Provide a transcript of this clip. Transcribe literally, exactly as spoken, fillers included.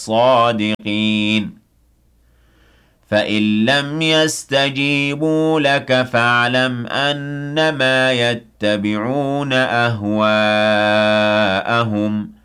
الصادقين فإن لم يستجيبوا لك فاعلم أنما يتبعون أهواءهم